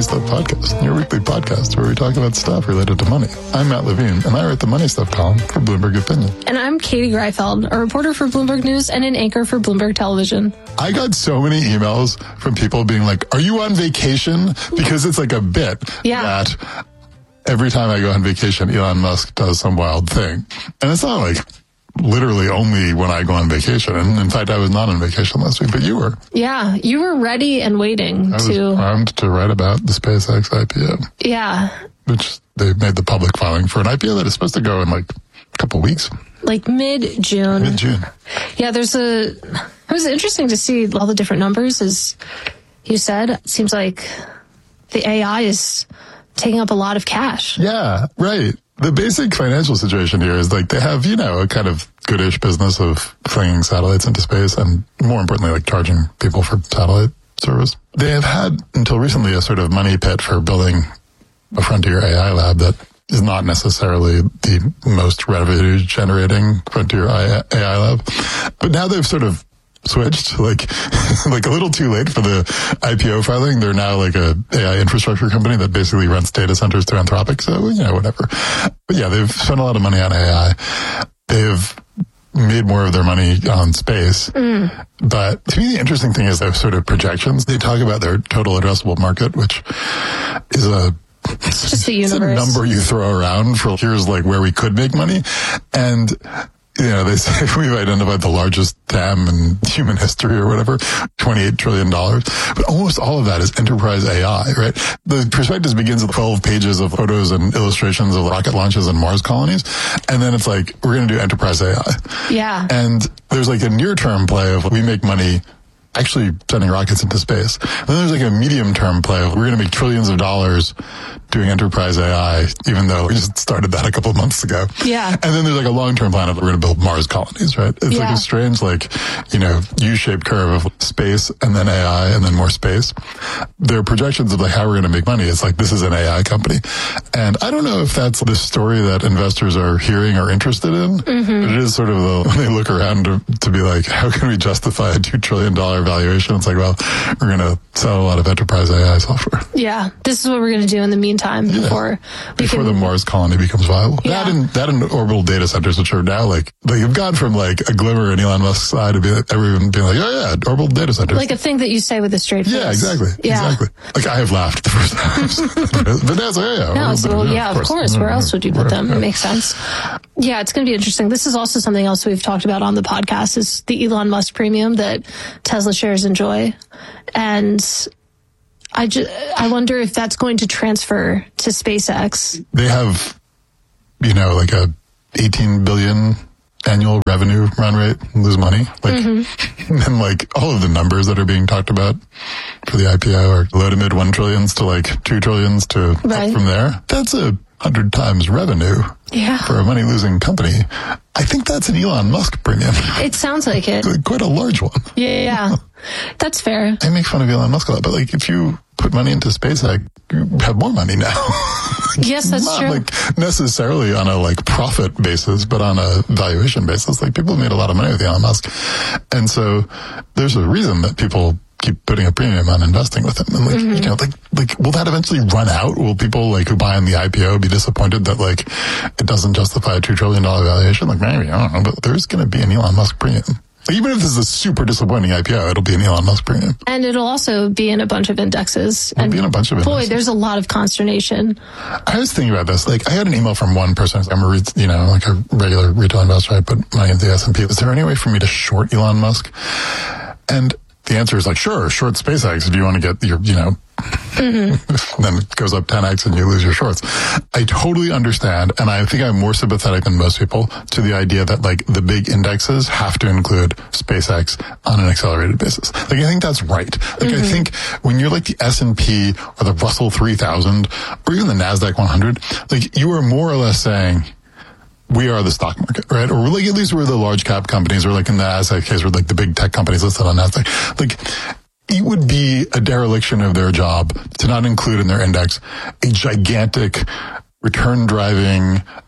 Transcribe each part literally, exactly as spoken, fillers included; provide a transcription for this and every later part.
Stuff Podcast, your weekly podcast where we talk about stuff related to money. I'm Matt Levine, and I write the Money Stuff column for Bloomberg Opinion. And I'm Katie Greifeld, a reporter for Bloomberg News and an anchor for Bloomberg Television. I got so many emails from people being like, are you on vacation? Because it's like a bit yeah. that every time I go on vacation, Elon Musk does some wild thing. And it's not like literally only when I go on vacation. And in fact, I was not on vacation last week, but you were. Yeah, you were ready and waiting I to... was armed to write about the SpaceX I P O. Yeah. Which they made the public filing for an I P O that is supposed to go in like a couple weeks. Like mid-June. Mid-June. Yeah, there's a... It was interesting to see all the different numbers, as you said. It seems like the A I is taking up a lot of cash. Yeah, right. The basic financial situation here is like they have, you know, a kind of goodish business of flinging satellites into space and more importantly, like charging people for satellite service. They have had until recently a sort of money pit for building a frontier A I lab that is not necessarily the most revenue generating frontier A I lab. But now they've sort of switched, like, like a little too late for the I P O filing. They're now like a A I infrastructure company that basically rents data centers to Anthropic. So, you know, whatever. But yeah, they've spent a lot of money on A I. They've made more of their money on space. Mm. But to me, the interesting thing is their sort of projections. They talk about their total addressable market, which is a It's just the universe. It's a number you throw around for here's like where we could make money. And you know, they say we've identified the largest T A M in human history or whatever, twenty-eight trillion dollars. But almost all of that is enterprise A I, right? The prospectus begins with twelve pages of photos and illustrations of rocket launches and Mars colonies. And then it's like, we're going to do enterprise A I. Yeah. And there's like a near-term play of we make money actually sending rockets into space. And then there's like a medium-term play of we're going to make trillions of dollars doing enterprise A I, even though we just started that a couple of months ago. Yeah. And then there's like a long-term plan of we're going to build Mars colonies, right? It's yeah. like a strange, like, you know, U-shaped curve of space and then A I and then more space. Their projections of like how we're going to make money, it's like this is an A I company. And I don't know if that's the story that investors are hearing or interested in, mm-hmm. but it is sort of the, when they look around to, to be like, how can we justify a two trillion dollars valuation? It's like, well, we're going to sell a lot of enterprise A I software. Yeah. This is what we're going to do in the meantime yeah. before before can, the Mars colony becomes viable. Yeah. That and that and orbital data centers, which are now like they've gone from like a glimmer in Elon Musk's eye to be like, everyone being like, oh yeah, orbital data centers. Like a thing that you say with a straight face. Yeah, exactly. Yeah. Exactly. Like I have laughed the first time. But that's like, yeah. No, so, well, yeah, of course. course. Where else would you put them? Yeah. It makes sense. Yeah, it's going to be interesting. This is also something else we've talked about on the podcast is the Elon Musk premium that Tesla shares enjoy. And I, ju- I wonder if that's going to transfer to SpaceX. They have, you know, like a eighteen billion annual revenue run rate, lose money. Like, mm-hmm. and like all of the numbers that are being talked about for the I P O are low to mid one trillions to like two trillions to right. up from there. That's a hundred times revenue yeah. for a money losing company. I think that's an Elon Musk premium. It sounds like it. Quite a large one. Yeah, that's fair. I make fun of Elon Musk a lot, but like if you put money into SpaceX, you have more money now. Yes, that's Not true. like necessarily on a like profit basis, but on a valuation basis. Like people have made a lot of money with Elon Musk. And so there's a reason that people keep putting a premium on investing with him. And like, mm-hmm. you know, like, like, will that eventually run out? Will people like who buy on the I P O be disappointed that like it doesn't justify a two trillion dollars valuation? Like maybe, I don't know, but there's going to be an Elon Musk premium. Even if this is a super disappointing I P O, it'll be an Elon Musk premium. And it'll also be in a bunch of indexes. It'll and be in a bunch of indexes. Boy, there's a lot of consternation. I was thinking about this. Like, I had an email from one person. I'm a, you know, like a regular retail investor. I put money into the S and P. Is there any way for me to short Elon Musk? And the answer is like, sure, short SpaceX if you want to get your, you know, mm-hmm. then it goes up ten x and you lose your shorts. I totally understand, and I think I'm more sympathetic than most people to the idea that like the big indexes have to include SpaceX on an accelerated basis. Like I think that's right. Like mm-hmm. I think when you're like the S and P or the Russell three thousand or even the NASDAQ one hundred, like you are more or less saying, we are the stock market, right? Or like at least we're the large cap companies, or like in the NASDAQ case, we're like the big tech companies listed on NASDAQ. Like it would be a dereliction of their job to not include in their index a gigantic return driving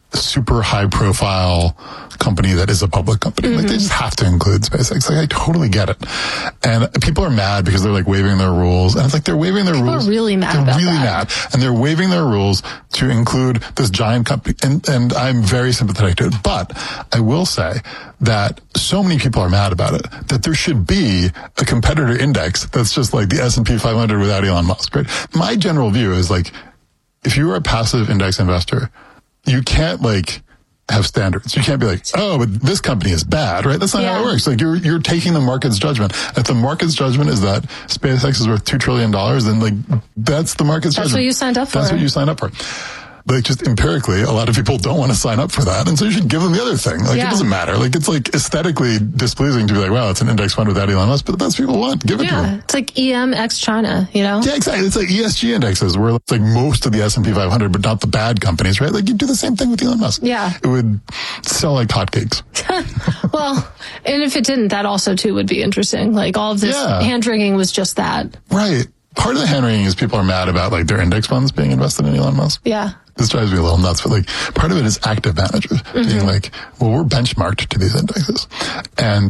super high profile company that is a public company. Mm-hmm. Like they just have to include SpaceX. Like I totally get it. And people are mad because they're like waiving their rules. And it's like they're waiving their people rules. People are really mad they're about really that. mad. And they're waiving their rules to include this giant company. And, and I'm very sympathetic to it. But I will say that so many people are mad about it that there should be a competitor index that's just like the S and P five hundred without Elon Musk, right? My general view is like, if you are a passive index investor, you can't like have standards. You can't be like, oh, but this company is bad, right? That's not yeah. how it works. Like you're, you're taking the market's judgment. If the market's judgment is that SpaceX is worth two trillion dollars, then like, that's the market's that's judgment. That's what you signed up for. That's what you signed up for. Like just empirically, a lot of people don't want to sign up for that. And so you should give them the other thing. Like yeah. it doesn't matter. Like it's like aesthetically displeasing to be like, wow, it's an index fund without Elon Musk, but that's what people want. Give it yeah. to them. It's like E M X China, you know? Yeah, exactly. It's like E S G indexes where it's like most of the S and P five hundred, but not the bad companies, right? Like you do the same thing with Elon Musk. Yeah. It would sell like hotcakes. Well, and if it didn't, that also too would be interesting. Like all of this yeah. hand wringing was just that. Right. Part of the hand wringing is people are mad about like their index funds being invested in Elon Musk. Yeah. This drives me a little nuts, but like part of it is active managers mm-hmm. being like, well, we're benchmarked to these indexes. And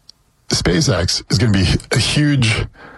SpaceX is going to be a huge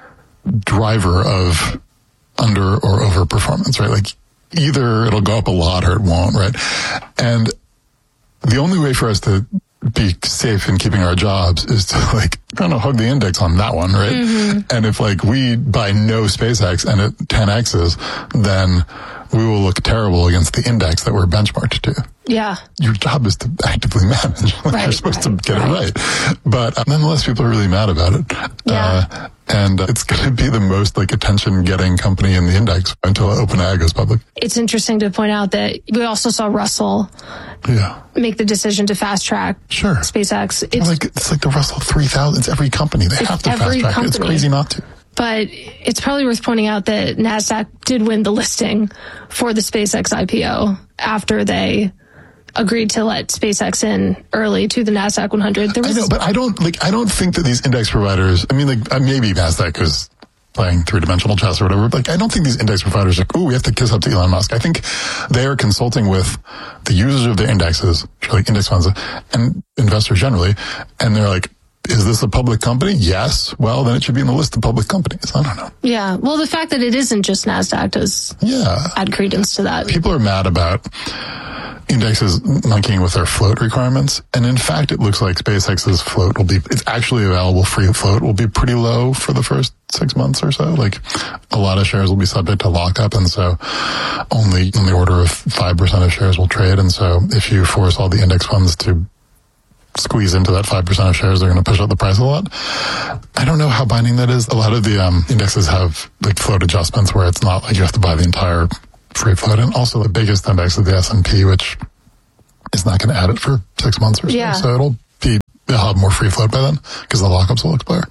driver of under or over performance, right? Like either it'll go up a lot or it won't, right? And the only way for us to be safe in keeping our jobs is to like kind of hug the index on that one, right? Mm-hmm. And if like we buy no SpaceX and it ten X's, then we will look terrible against the index that we're benchmarked to. Yeah. Your job is to actively manage. Like right, you're supposed right, to get right. it right. But uh, nonetheless, people are really mad about it. Yeah. Uh, and uh, it's going to be the most like attention-getting company in the index until OpenAI goes public. It's interesting to point out that we also saw Russell yeah. make the decision to fast-track sure. SpaceX. It's like, it's like the Russell three thousand. It's every company. They have to fast-track it. It's crazy not to. But it's probably worth pointing out that NASDAQ did win the listing for the SpaceX I P O after they agreed to let SpaceX in early to the NASDAQ one hundred. There was, I know, but I don't like. I don't think that these index providers. I mean, like maybe NASDAQ is playing three-dimensional chess or whatever. Like, I don't think these index providers are like, oh, we have to kiss up to Elon Musk. I think they are consulting with the users of their indexes, like index funds, and investors generally, and they're like, is this a public company? Yes. Well, then it should be in the list of public companies. I don't know. Yeah. Well, the fact that it isn't just NASDAQ does yeah. add credence to that. People are mad about indexes monkeying with their float requirements. And in fact, it looks like SpaceX's float will be, it's actually available free float will be pretty low for the first six months or so. Like a lot of shares will be subject to lockup. And so only in the order of five percent of shares will trade. And so if you force all the index funds to squeeze into that five percent of shares, they're going to push up the price a lot. I don't know how binding that is. A lot of the um, indexes have like float adjustments where it's not like you have to buy the entire free float. And also the biggest index is the S and P, which is not going to add it for six months or so. Yeah. So it'll be, they'll have more free float by then because the lockups will expire.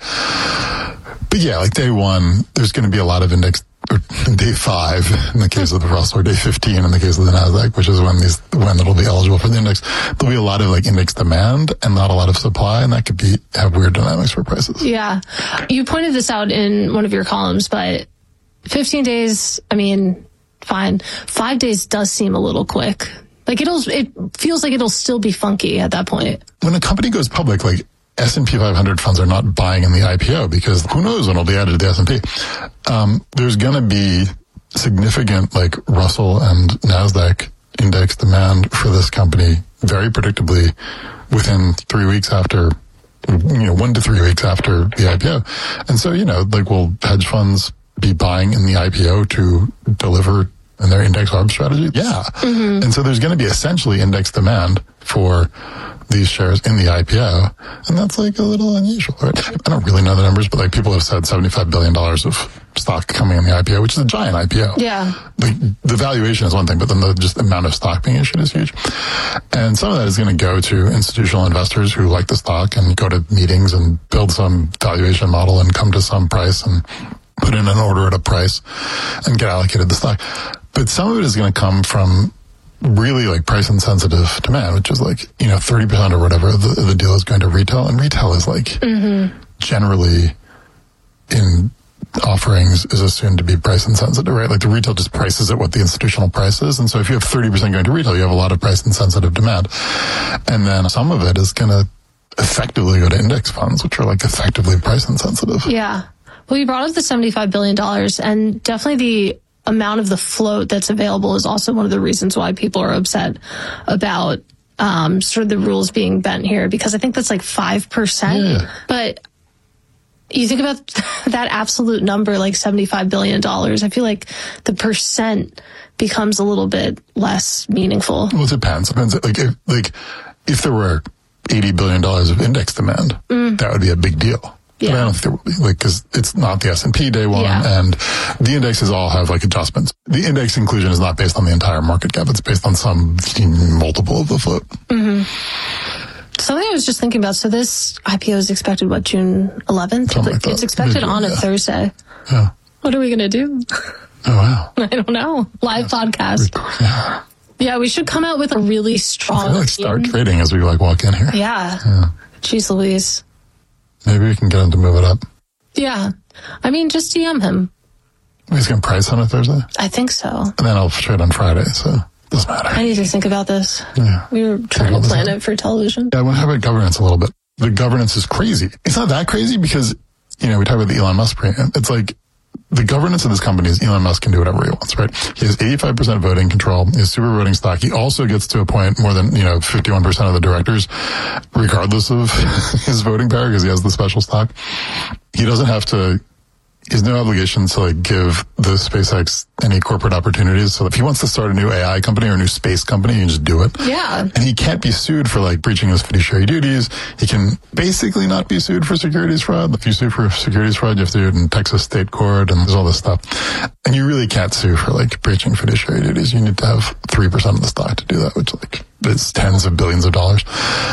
But yeah, like day one, there's going to be a lot of index, or day five in the case of the Russell, or day fifteen in the case of the NASDAQ, which is when these, when it'll be eligible for the index. There'll be a lot of like index demand and not a lot of supply, and that could be, have weird dynamics for prices. Yeah. You pointed this out in one of your columns, but fifteen days, I mean, fine. Five days does seem a little quick. Like it'll, it feels like it'll still be funky at that point. When a company goes public, like S and P five hundred funds are not buying in the I P O because who knows when it'll be added to the S and P. Um, there's going to be significant like Russell and NASDAQ index demand for this company very predictably within three weeks after, you know, one to three weeks after the I P O. And so, you know, like will hedge funds be buying in the I P O to deliver in their index arb strategy? Yeah. Mm-hmm. And so there's going to be essentially index demand for these shares in the I P O. And that's like a little unusual, right? I don't really know the numbers, but like people have said seventy-five billion dollars of stock coming in the I P O, which is a giant I P O. Yeah. Like the valuation is one thing, but then the just amount of stock being issued is huge. And some of that is going to go to institutional investors who like the stock and go to meetings and build some valuation model and come to some price and put in an order at a price and get allocated the stock. But some of it is going to come from really like price insensitive demand, which is like, you know, thirty percent or whatever the, the deal is going to retail. And retail is like mm-hmm. generally in offerings is assumed to be price insensitive, right? Like the retail just prices at what the institutional price is. And so if you have thirty percent going to retail, you have a lot of price insensitive demand. And then some of it is going to effectively go to index funds, which are like effectively price insensitive. Yeah. Well, you brought up the seventy-five billion dollars, and definitely the amount of the float that's available is also one of the reasons why people are upset about um, sort of the rules being bent here, because I think that's like five percent. Yeah. But you think about that absolute number, like seventy-five billion dollars, I feel like the percent becomes a little bit less meaningful. Well, it depends. It depends. Like if, like, if there were eighty billion dollars of index demand, mm. that would be a big deal. Yeah. But I don't think there will be, like, because it's not the S and P day one, yeah. and the indexes all have like adjustments. The index inclusion is not based on the entire market cap; it's based on some multiple of the float. Mm-hmm. Something I was just thinking about. So this I P O is expected what, June eleventh? Something like that. It's expected on a yeah. Thursday. Yeah. What are we gonna do? Oh wow! I don't know. Live yeah. podcast. Yeah. Yeah, we should come out with a really strong. I feel like start trading as we like walk in here. Yeah. yeah. Jeez Louise. Maybe we can get him to move it up. Yeah. I mean, just D M him. He's going to price on a Thursday? I think so. And then I'll trade on Friday, so it doesn't matter. I need to think about this. Yeah. We were trying to plan it for television. Yeah, I want to talk about governance a little bit. The governance is crazy. It's not that crazy because, you know, we talk about the Elon Musk premium. It's like the governance of this company is Elon Musk can do whatever he wants, right? He has eighty-five percent voting control. He has super voting stock. He also gets to appoint more than, you know, fifty-one percent of the directors, regardless of his voting power, because he has the special stock. He doesn't have to, he has no obligation to like give the SpaceX any corporate opportunities. So if he wants to start a new A I company or a new space company, he can just do it. Yeah. And he can't be sued for like breaching his fiduciary duties. He can basically not be sued for securities fraud. If you sue for securities fraud, you have to do it in Texas state court and there's all this stuff. And you really can't sue for like breaching fiduciary duties. You need to have three percent of the stock to do that, which like is tens of billions of dollars.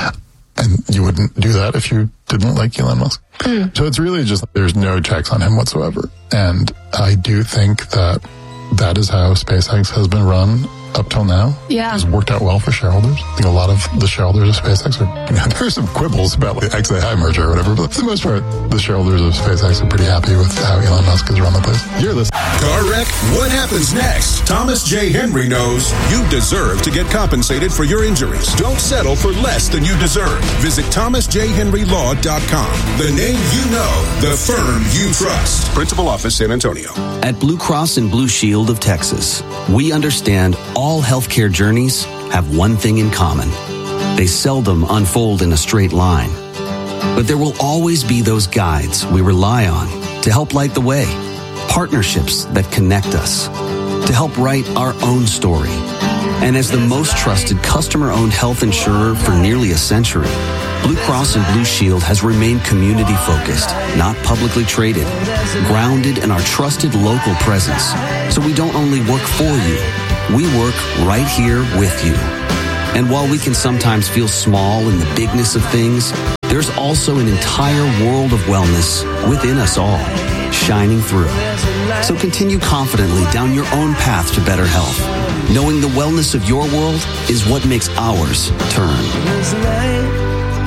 And you wouldn't do that if you didn't like Elon Musk. Mm. So it's really just, there's no checks on him whatsoever. And I do think that that is how SpaceX has been run up till now. Yeah. It's worked out well for shareholders. I think a lot of the shareholders of SpaceX are, you know, there are some quibbles about like the X A I merger or whatever, but for the most part, the shareholders of SpaceX are pretty happy with how Elon Musk has run the place. You're listening. Car wreck? What happens next? Thomas J. Henry knows you deserve to get compensated for your injuries. Don't settle for less than you deserve. Visit thomas j henry law dot com. The name you know, the firm you trust. Principal office, San Antonio. At Blue Cross and Blue Shield of Texas, we understand all healthcare journeys have one thing in common. They seldom unfold in a straight line. But there will always be those guides we rely on to help light the way, partnerships that connect us, to help write our own story. And as the most trusted customer-owned health insurer for nearly a century, Blue Cross and Blue Shield has remained community-focused, not publicly traded, grounded in our trusted local presence. So we don't only work for you, we work right here with you. And while we can sometimes feel small in the bigness of things, there's also an entire world of wellness within us all, shining through. So continue confidently down your own path to better health, knowing the wellness of your world is what makes ours turn.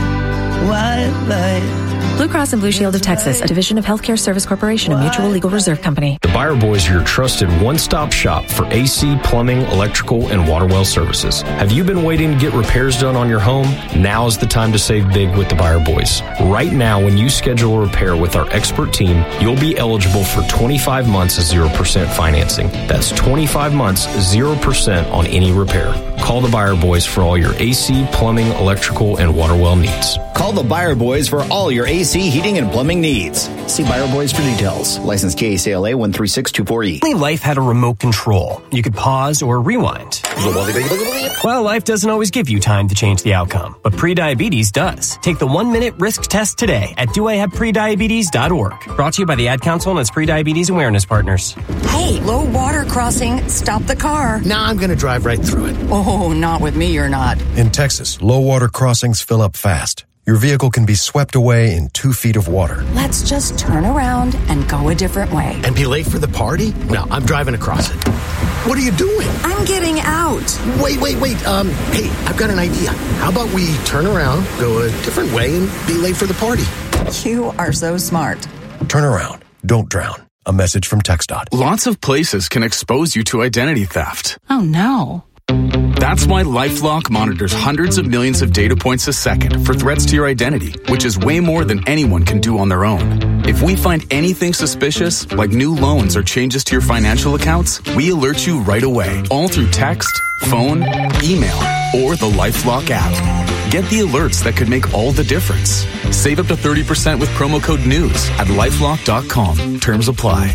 White light. Blue Cross and Blue Shield of Texas, a division of Healthcare Service Corporation, a mutual legal reserve company. The Buyer Boys are your trusted one-stop shop for A C, plumbing, electrical, and water well services. Have you been waiting to get repairs done on your home? Now is the time to save big with the Buyer Boys. Right now, when you schedule a repair with our expert team, you'll be eligible for twenty-five months of zero percent financing. That's twenty-five months, zero percent on any repair. Call the Buyer Boys for all your A C, plumbing, electrical, and water well needs. Call the Buyer Boys for all your A C, heating, and plumbing needs. See Buyer Boys for details. License K A C L A one three six two four E. Life had a remote control. You could pause or rewind. Well, life doesn't always give you time to change the outcome, but prediabetes does. Take the one-minute risk test today at do I have prediabetes dot org. Brought to you by the Ad Council and its prediabetes awareness partners. Hey, low water crossing. Stop the car. Nah, I'm going to drive right through it. Oh, not with me, you're not. In Texas, low water crossings fill up fast. Your vehicle can be swept away in two feet of water. Let's just turn around and go a different way. And be late for the party? No, I'm driving across it. What are you doing? I'm getting out. Wait, wait, wait. Um, hey, I've got an idea. How about we turn around, go a different way, and be late for the party? You are so smart. Turn around. Don't drown. A message from TxDOT. Lots of places can expose you to identity theft. Oh no. That's why LifeLock monitors hundreds of millions of data points a second for threats to your identity, which is way more than anyone can do on their own. If we find anything suspicious, like new loans or changes to your financial accounts, we alert you right away, all through text, phone, email, or the LifeLock app. Get the alerts that could make all the difference. Save up to thirty percent with promo code NEWS at lifelock dot com. Terms apply.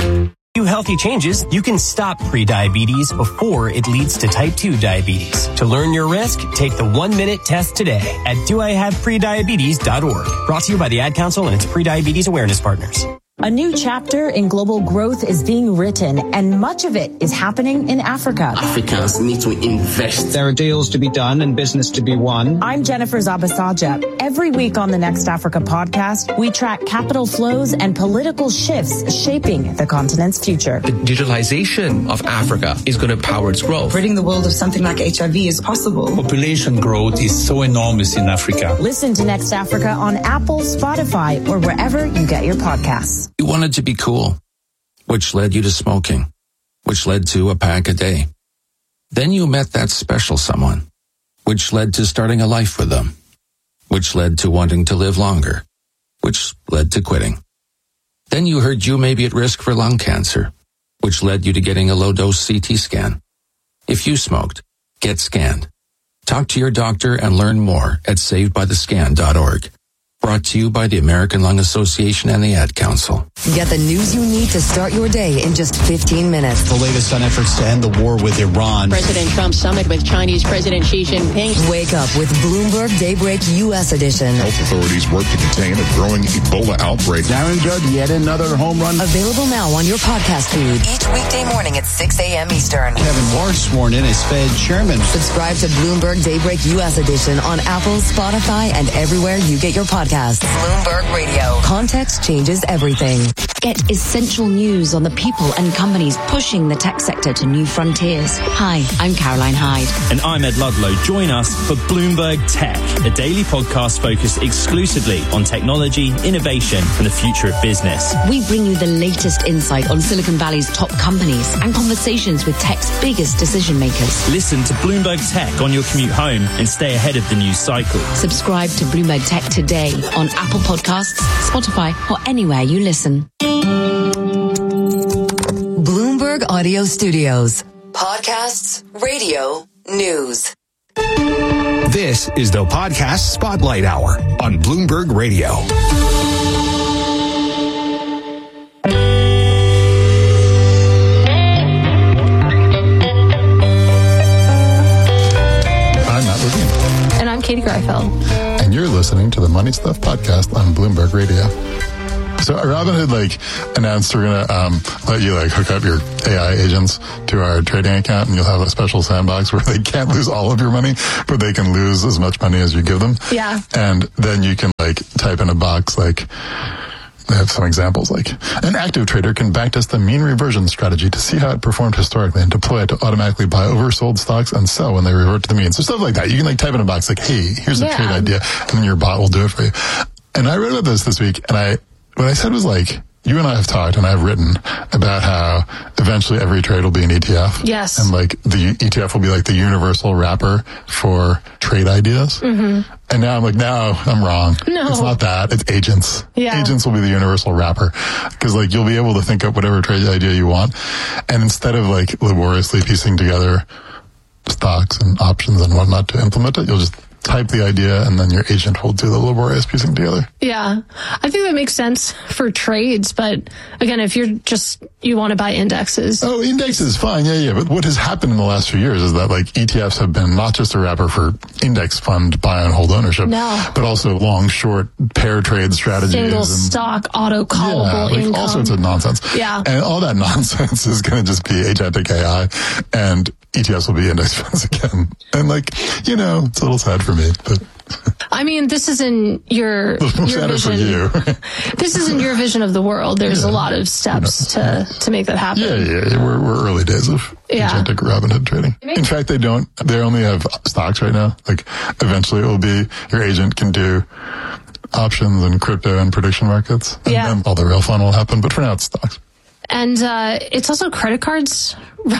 Do healthy changes, you can stop prediabetes before it leads to type two diabetes. To learn your risk, take the one-minute test today at do I have prediabetes dot org. Brought to you by the Ad Council and its prediabetes awareness partners. A new chapter in global growth is being written, and much of it is happening in Africa. Africans need to invest. There are deals to be done and business to be won. I'm Jennifer Zabasaja. Every week on the Next Africa podcast, we track capital flows and political shifts shaping the continent's future. The digitalization of Africa is going to power its growth. Ridding the world of something like H I V is possible. Population growth is so enormous in Africa. Listen to Next Africa on Apple, Spotify, or wherever you get your podcasts. You wanted to be cool, which led you to smoking, which led to a pack a day. Then you met that special someone, which led to starting a life with them, which led to wanting to live longer, which led to quitting. Then you heard you may be at risk for lung cancer, which led you to getting a low-dose C T scan. If you smoked, get scanned. Talk to your doctor and learn more at saved by the scan dot org. Brought to you by the American Lung Association and the Ad Council. Get the news you need to start your day in just fifteen minutes. The latest on efforts to end the war with Iran. President Trump's summit with Chinese President Xi Jinping. Wake up with Bloomberg Daybreak U S edition. Health authorities work to contain a growing Ebola outbreak. Darren Judd, yet another home run. Available now on your podcast feed. Each weekday morning at six a.m. Eastern. Kevin Warsh sworn in as Fed chairman. Subscribe to Bloomberg Daybreak U S edition on Apple, Spotify, and everywhere you get your podcasts. Bloomberg Radio. Context changes everything. Get essential news on the people and companies pushing the tech sector to new frontiers. Hi, I'm Caroline Hyde. And I'm Ed Ludlow. Join us for Bloomberg Tech, a daily podcast focused exclusively on technology, innovation, and the future of business. We bring you the latest insight on Silicon Valley's top companies and conversations with tech's biggest decision makers. Listen to Bloomberg Tech on your commute home and stay ahead of the news cycle. Subscribe to Bloomberg Tech today on Apple Podcasts, Spotify, or anywhere you listen. Bloomberg Audio Studios. Podcasts, radio, news. This is the Podcast Spotlight Hour on Bloomberg Radio. I'm Matt Levine. And I'm Katie Greifeld. And you're listening to the Money Stuff Podcast on Bloomberg Radio. So Robinhood like announced we're gonna um, let you like hook up your A I agents to our trading account, and you'll have a special sandbox where they can't lose all of your money, but they can lose as much money as you give them. Yeah. And then you can like type in a box like. They have some examples like an active trader can backtest the mean reversion strategy to see how it performed historically and deploy it to automatically buy oversold stocks and sell when they revert to the mean. So stuff like that. You can like type in a box like, hey, here's a yeah. trade idea, and then your bot will do it for you. And I read about this this week, and I what I said was like, you and I have talked and I've written about how eventually every trade will be an E T F. Yes. And like the E T F will be like the universal wrapper for trade ideas. Mm-hmm. And now I'm like, no, I'm wrong. No. It's not that. It's agents. Yeah. Agents will be the universal wrapper. Because like you'll be able to think up whatever trade idea you want. And instead of like laboriously piecing together stocks and options and whatnot to implement it, you'll just type the idea and then your agent will do the laborious piecing together. Yeah. I think that makes sense for trades, but again, if you're just, you want to buy indexes. Oh, indexes, fine. Yeah, yeah. But what has happened in the last few years is that like E T Fs have been not just a wrapper for index fund buy and hold ownership, no. but also long, short pair trade strategies. Single and, stock, auto callable yeah, like income. all sorts of nonsense. Yeah. And all that nonsense is going to just be agentic A I, and E T Fs will be index funds again. And like, you know, it's a little sad for me, but. I mean, this is in your, your vision. For you. This is in your vision of the world. There's yeah. a lot of steps to, to make that happen. Yeah, yeah, yeah. We're, we're early days of yeah. agentic Robinhood trading. In fact, they don't, they only have stocks right now. Like, eventually it will be, your agent can do options and crypto and prediction markets. And yeah. then all the real fun will happen. But for now, it's stocks. And uh, it's also credit cards,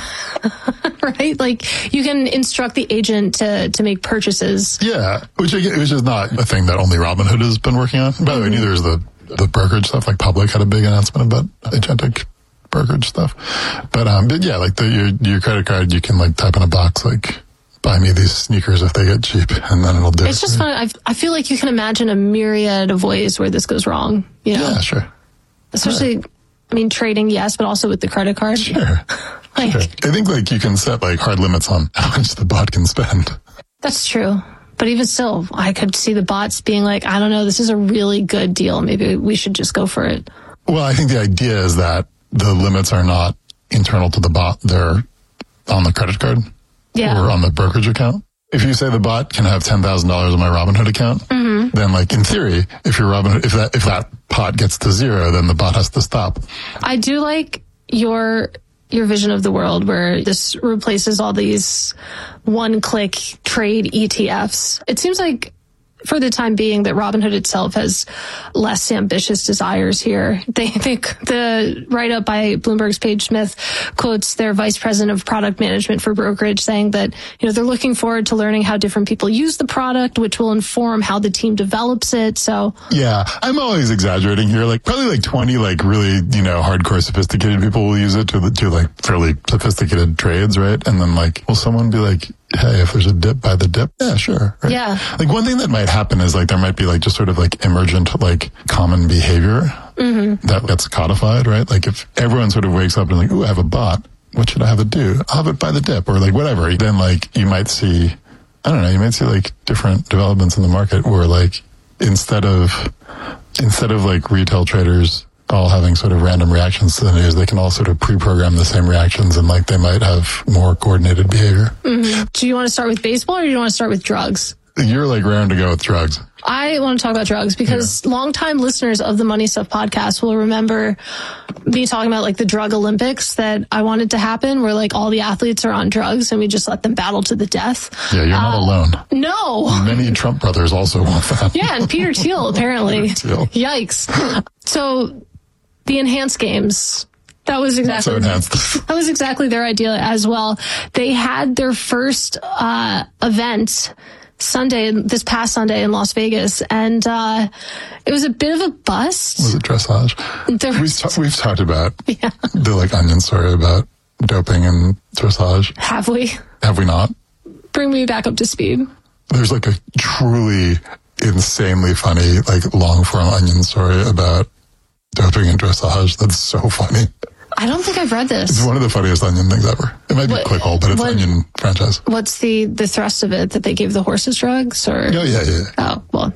right? Like you can instruct the agent to, to make purchases. Yeah, which, which is not a thing that only Robinhood has been working on. By the way, neither is the, the brokerage stuff. Like Public had a big announcement about agentic brokerage stuff. But, um, but yeah, like the, your, your credit card, you can like type in a box, like, buy me these sneakers if they get cheap, and then it'll do it's it. It's just fun. I, I feel like you can imagine a myriad of ways where this goes wrong. You know? Yeah, sure. Especially, right. I mean, trading, yes, but also with the credit card. Sure. like, sure. I think like you can set like hard limits on how much the bot can spend. That's true. But even still, I could see the bots being like, I don't know, this is a really good deal. Maybe we should just go for it. Well, I think the idea is that the limits are not internal to the bot. They're on the credit card. Yeah. Or on the brokerage account. If you say the bot can have ten thousand dollars on my Robinhood account, mm-hmm. then like in theory, if your Robinhood, if that, if that pot gets to zero, then the bot has to stop. I do like your, your vision of the world where this replaces all these one-click trade E T Fs. It seems like for the time being that Robinhood itself has less ambitious desires here. They think the write-up by Bloomberg's Paige Smith quotes their vice president of product management for brokerage saying that, you know, they're looking forward to learning how different people use the product, which will inform how the team develops it. So yeah, I'm always exaggerating here. Like probably like twenty, like really, you know, hardcore sophisticated people will use it to to like fairly sophisticated trades, right? And then like, will someone be like, hey, if there's a dip, buy the dip? Yeah, sure. Right? Yeah. Like one thing that might happen is like there might be like just sort of like emergent like common behavior mm-hmm. that gets codified, right? Like if everyone sort of wakes up and like, ooh, I have a bot. What should I have it do? I'll have it buy the dip or like whatever. Then like you might see, I don't know, you might see like different developments in the market where like instead of, instead of like retail traders all having sort of random reactions to the news, they can all sort of pre-program the same reactions and like they might have more coordinated behavior. Mm-hmm. Do you want to start with baseball or do you want to start with drugs? You're like raring to go with drugs. I want to talk about drugs because yeah. longtime listeners of the Money Stuff podcast will remember me talking about like the drug Olympics that I wanted to happen where like all the athletes are on drugs and we just let them battle to the death. Yeah, you're not uh, alone. No. Many Trump brothers also want that. Yeah, and Peter Thiel apparently. Peter Thiel. Yikes. So the enhanced games, that was exactly so enhanced. that was exactly their idea as well. They had their first uh event Sunday, this past Sunday in Las Vegas, and uh it was a bit of a bust. Was it dressage? There we've, was, ta- we've talked about yeah. the like onion story about doping and dressage. Have we? Have we not? Bring me back up to speed. There's like a truly insanely funny, like long form onion story about doping and dressage. That's so funny. I don't think I've read this. It's one of the funniest Onion things ever. It might be what, a quick hole, but it's what, Onion franchise. What's the, the thrust of it? That they gave the horses drugs? Or? Oh, yeah, yeah. Oh, well.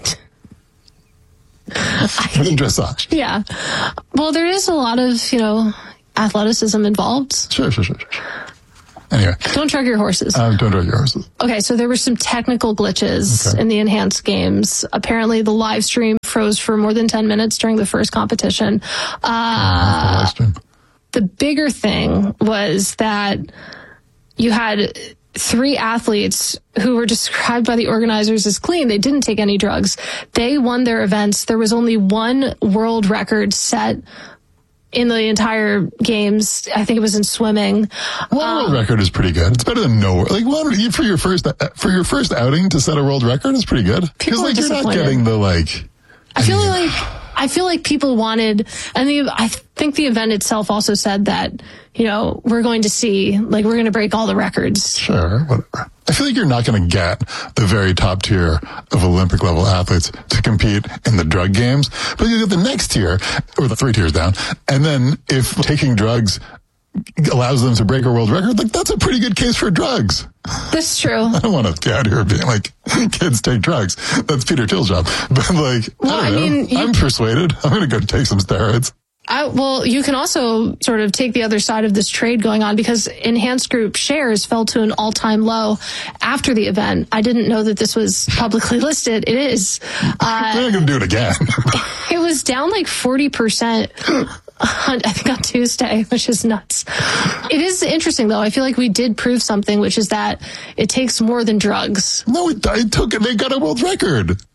I, dressage. Yeah. Well, there is a lot of, you know, athleticism involved. Sure, sure, sure, sure. Anyway. Don't drug your horses. Um, don't drug your horses. Okay, so there were some technical glitches okay. in the enhanced games. Apparently, the live stream froze for more than ten minutes during the first competition. Uh, the live stream. The bigger thing was that you had three athletes who were described by the organizers as clean. They didn't take any drugs. They won their events. There was only one world record set in the entire games. I think it was in swimming. One um, world record is pretty good. It's better than no. Like one for your first for your first outing to set a world record is pretty good. Because like you're not getting the like. I feel like. I feel like people wanted, and the, I think the event itself also said that, you know, we're going to see, like, we're going to break all the records. Sure, whatever. I feel like you're not going to get the very top tier of Olympic level athletes to compete in the drug games, but you get the next tier, or the three tiers down, and then if taking drugs allows them to break a world record, like, that's a pretty good case for drugs. That's true. I don't want to get out here being like, kids take drugs. That's Peter Thiel's job. But like, well, I don't know. I mean, I'm persuaded. I'm going to go take some steroids. I, well, you can also sort of take the other side of this trade going on because Enhanced Group shares fell to an all-time low after the event. I didn't know that this was publicly listed. It is. Uh, They're not going to do it again. It was down like forty percent. I think on Tuesday, which is nuts. It is interesting, though. I feel like we did prove something, which is that it takes more than drugs. No, it, it took it. They got a world record.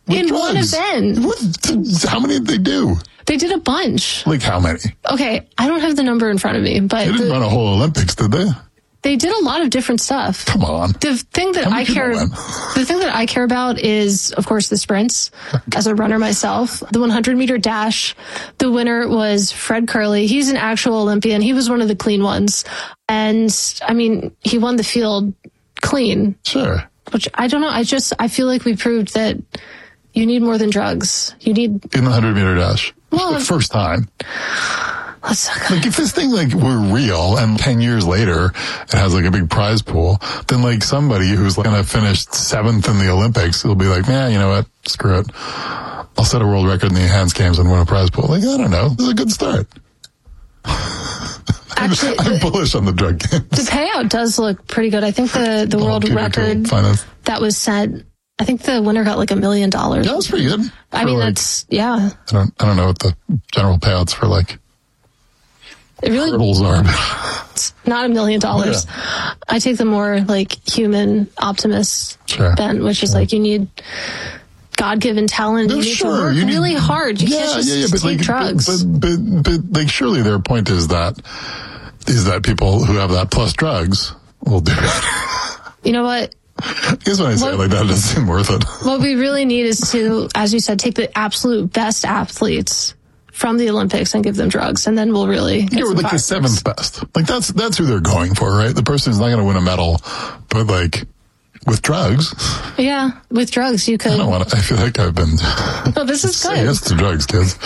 With in drugs. one event. What? How many did they do? They did a bunch. Like how many? Okay, I don't have the number in front of me, but They didn't the, run a whole Olympics, did they? they did a lot of different stuff. Come on. The thing that How many I care, people went? the thing that I care about is, of course, the sprints. As a runner myself, the one hundred meter dash, the winner was Fred Curley. He's an actual Olympian. He was one of the clean ones, and I mean, he won the field clean. Sure. Which I don't know. I just I feel like we proved that you need more than drugs. You need In the one hundred meter dash. Well, the first time. Let's like if this thing like were real and ten years later it has like a big prize pool, then like somebody who's like gonna finish seventh in the Olympics will be like, man, you know what? Screw it. I'll set a world record in the enhanced games and win a prize pool. Like, I don't know. This is a good start. Actually, I'm bullish on the drug game. The payout does look pretty good. I think the, the world record that was set, I think the winner got like a million dollars. Yeah, that's pretty good. I mean, like, that's, yeah. I don't, I don't know what the general payouts for like it really, hurdles are. It's not a million dollars. I take the more like human optimist sure. bent, which is sure. like you need God-given talent. No, you need sure. to work you need, really hard. You yeah, can't just yeah, yeah, but take like, drugs. But, but, but, but like surely their point is that is that people who have that plus drugs will do it. You know what? I guess when I say what, it like that, it doesn't seem worth it. What we really need is to, as you said, take the absolute best athletes from the Olympics and give them drugs, and then we'll really get yeah, some like fires. the seventh best. Like that's that's who they're going for, right? The person who's not going to win a medal, but like with drugs. Yeah, with drugs you could. I don't want to. I feel like I've been. No, this is good. Yes to drugs, kids.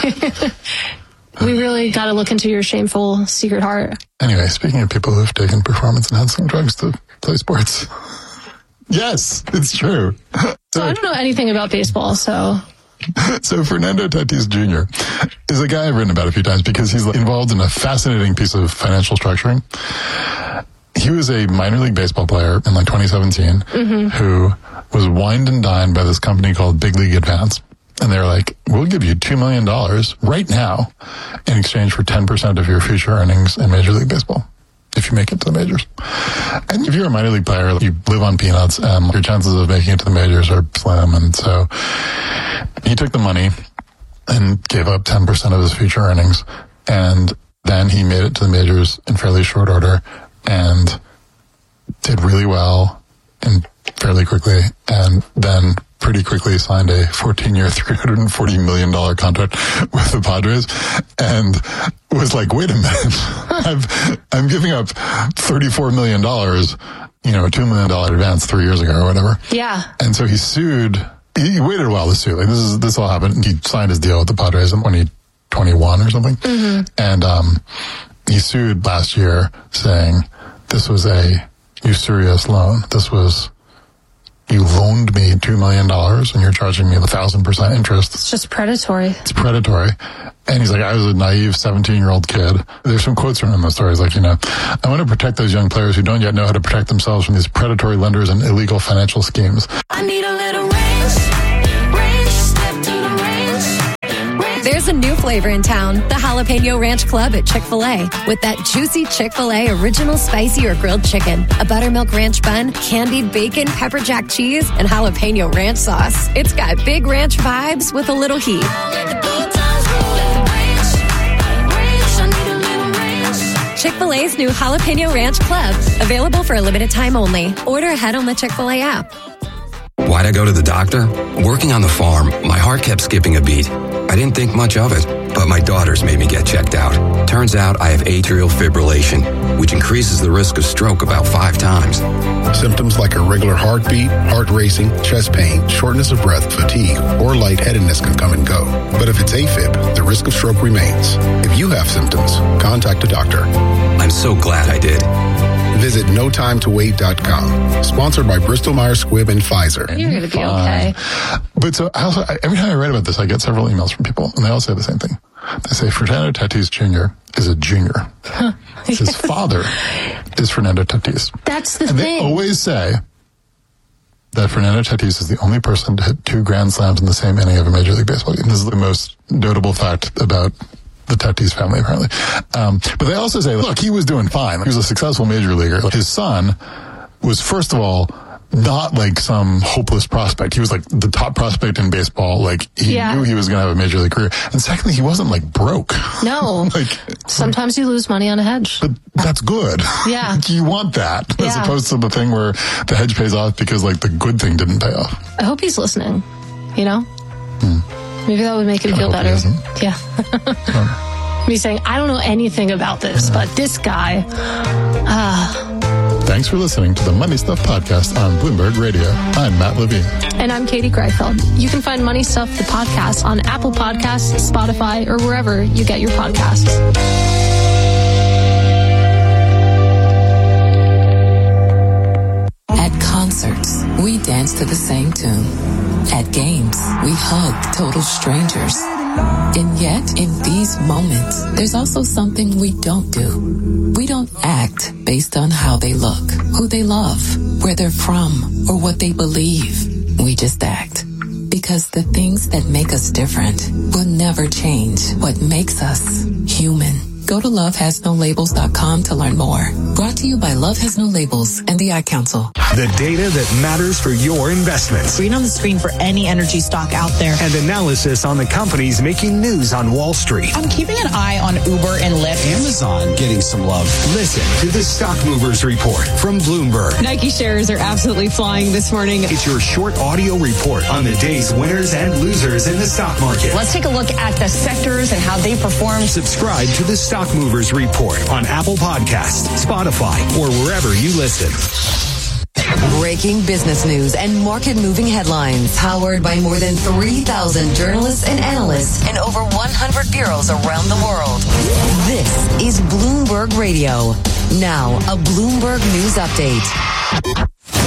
We really got to look into your shameful secret heart. Anyway, speaking of people who've taken performance-enhancing drugs to play sports. Yes, it's true. So I don't know anything about baseball, so... So Fernando Tatis Junior is a guy I've written about a few times because he's involved in a fascinating piece of financial structuring. He was a minor league baseball player in like twenty seventeen mm-hmm. who was wined and dined by this company called Big League Advance. And they're like, we'll give you two million dollars right now in exchange for ten percent of your future earnings in Major League Baseball, if you make it to the majors. And if you're a minor league player, you live on peanuts, and your chances of making it to the majors are slim. And so he took the money and gave up ten percent of his future earnings. And then he made it to the majors in fairly short order and did really well and fairly quickly. And then pretty quickly signed a fourteen-year, three hundred forty million dollars contract with the Padres and was like, wait a minute, I've, I'm giving up thirty-four million dollars, you know, a two million dollars advance three years ago or whatever. Yeah. And so he sued, he waited a while to sue. Like this is, this all happened. He signed his deal with the Padres in twenty twenty-one or something. Mm-hmm. And, um, he sued last year saying this was a usurious loan. This was, you loaned me two million dollars and you're charging me a thousand percent interest. It's just predatory. It's predatory. And he's like, I was a naive seventeen-year-old kid. There's some quotes from him in the story. He's like, you know, I want to protect those young players who don't yet know how to protect themselves from these predatory lenders and illegal financial schemes. I need a little range, range, step to the range. There's a new flavor in town, the Jalapeno Ranch Club at Chick-fil-A. With that juicy Chick-fil-A original spicy or grilled chicken, a buttermilk ranch bun, candied bacon, pepper jack cheese, and jalapeno ranch sauce. It's got big ranch vibes with a little heat. Chick-fil-A's new Jalapeno Ranch Club. Available for a limited time only. Order ahead on the Chick-fil-A app. Why'd I go to the doctor? Working on the farm, my heart kept skipping a beat. I didn't think much of it, but my daughters made me get checked out. Turns out I have atrial fibrillation, which increases the risk of stroke about five times. Symptoms like irregular heartbeat, heart racing, chest pain, shortness of breath, fatigue, or lightheadedness can come and go. But if it's AFib, the risk of stroke remains. If you have symptoms, contact a doctor. I'm so glad I did. Visit no time to wait dot com. Sponsored by Bristol Myers Squibb and Pfizer. You're going to be okay. But so I also, every time I write about this, I get several emails from people, and they all say the same thing. They say Fernando Tatis Junior is a junior. His father is Fernando Tatis. That's the and thing. They always say that Fernando Tatis is the only person to hit two grand slams in the same inning of a Major League Baseball game. This is the most notable fact about the Tatis family, apparently. Um, but they also say, look, he was doing fine. He was a successful major leaguer. His son was, first of all, not like some hopeless prospect. He was like the top prospect in baseball. Like he Yeah. knew he was going to have a major league career. And secondly, he wasn't like broke. No. like Sometimes you lose money on a hedge. But that's good. Yeah. Like, you want that as Yeah. opposed to the thing where the hedge pays off because like the good thing didn't pay off. I hope he's listening, you know? Maybe that would make him I feel hope he better. isn't. Yeah. Me saying, I don't know anything about this, but this guy, ah. Thanks for listening to the Money Stuff Podcast on Bloomberg Radio. I'm Matt Levine. And I'm Katie Greifeld. You can find Money Stuff, the podcast, on Apple Podcasts, Spotify, or wherever you get your podcasts. At concerts, we dance to the same tune. At games, we hug total strangers. And yet, in these moments, there's also something we don't do. We don't act based on how they look, who they love, where they're from, or what they believe. We just act. Because the things that make us different will never change what makes us human. Go to love has no labels dot com to learn more. Brought to you by Love Has No Labels and the Ad Council. The data that matters for your investments. Read on the screen for any energy stock out there. And analysis on the companies making news on Wall Street. I'm keeping an eye on Uber and Lyft. Amazon getting some love. Listen to the Stock Movers Report from Bloomberg. Nike shares are absolutely flying this morning. It's your short audio report on the day's winners and losers in the stock market. Let's take a look at the sectors and how they perform. Subscribe to the Stock Movers Report on Apple Podcasts, Spotify, or wherever you listen. Breaking business news and market-moving headlines. Powered by more than three thousand journalists and analysts in over one hundred bureaus around the world. This is Bloomberg Radio. Now, a Bloomberg News Update.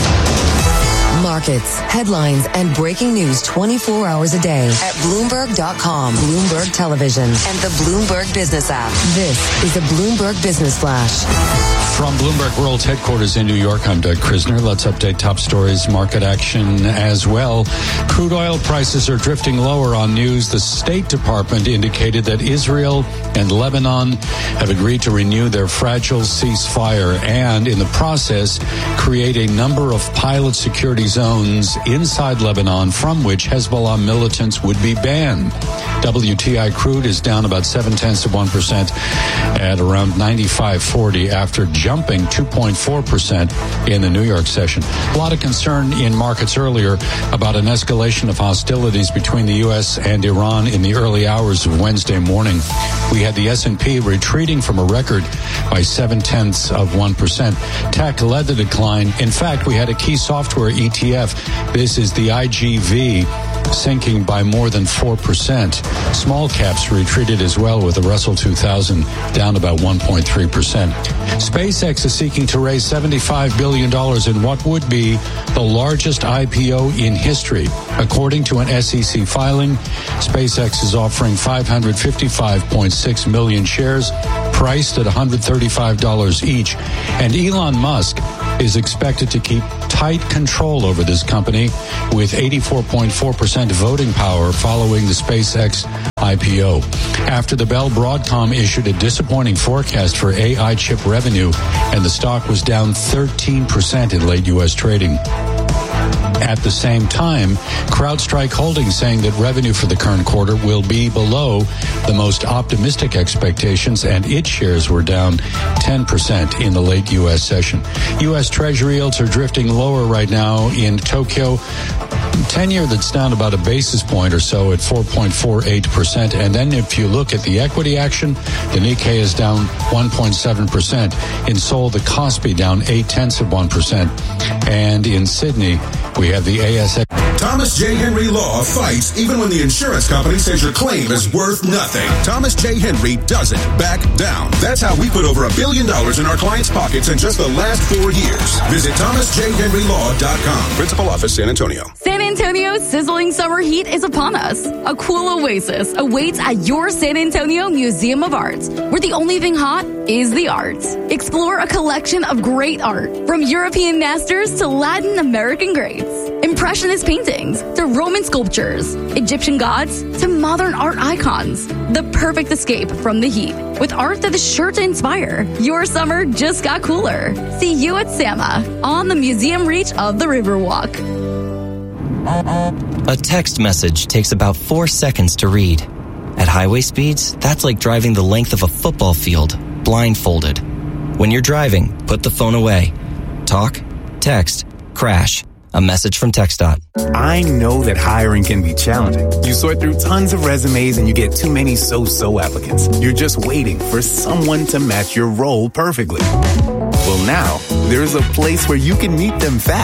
Markets, headlines, and breaking news twenty-four hours a day at Bloomberg dot com, Bloomberg Television, and the Bloomberg Business app. This is the Bloomberg Business Flash. From Bloomberg World Headquarters in New York, I'm Doug Krisner. Let's update top stories, market action as well. Crude oil prices are drifting lower on news. The State Department indicated that Israel and Lebanon have agreed to renew their fragile ceasefire and, in the process, create a number of pilot security zones inside Lebanon from which Hezbollah militants would be banned. W T I crude is down about seven tenths of one percent at around ninety-five forty after jumping two point four percent in the New York session. A lot of concern in markets earlier about an escalation of hostilities between the U S and Iran in the early hours of Wednesday morning. We had the S and P retreating from a record by seven tenths of one percent. Tech led the decline. In fact, we had a key software E T F. This is the I G V, sinking by more than four percent. Small caps retreated as well, with the Russell two thousand down about one point three percent. SpaceX is seeking to raise seventy-five billion dollars in what would be the largest I P O in history. According to an S E C filing, SpaceX is offering five hundred fifty-five point six million shares, priced at one hundred thirty-five dollars each. And Elon Musk is expected to keep tight control over this company with eighty-four point four percent voting power following the SpaceX I P O. After the Bell, Broadcom issued a disappointing forecast for A I chip revenue, and the stock was down thirteen percent in late U S trading. At the same time, CrowdStrike Holdings saying that revenue for the current quarter will be below the most optimistic expectations, and its shares were down ten percent in the late U S session. U S Treasury yields are drifting lower right now in Tokyo. ten-year that's down about a basis point or so at four point four eight percent. And then if you look at the equity action, the Nikkei is down one point seven percent. In Seoul, the Kospi down eight tenths of one percent. And in Sydney, we have the A S X. Thomas J. Henry Law fights even when the insurance company says your claim is worth nothing. Thomas J. Henry doesn't back down. That's how we put over a billion dollars in our clients' pockets in just the last four years. Visit thomas j henry law dot com. Principal office, San Antonio. San Antonio's sizzling summer heat is upon us. A cool oasis awaits at your San Antonio Museum of Art, where the only thing hot is the art. Explore a collection of great art, from European masters to Latin American greats. Impressionist paintings to Roman sculptures, Egyptian gods to modern art icons. The perfect escape from the heat with art that is sure to inspire. Your summer just got cooler. See you at Sama on the museum reach of the Riverwalk. A text message takes about four seconds to read. At highway speeds, that's like driving the length of a football field, blindfolded. When you're driving, put the phone away. Talk, text, crash. A message from TxDOT. I know that hiring can be challenging. You sort through tons of resumes and you get too many so-so applicants. You're just waiting for someone to match your role perfectly. Well, now, there's a place where you can meet them fast.